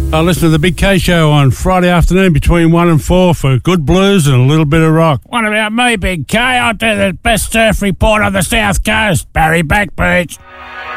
I listen to the Big K Show on Friday afternoon between 1 and 4 for good blues and a little bit of rock. What about me, Big K? I do the best surf report on the South Coast, Barry Backbeach.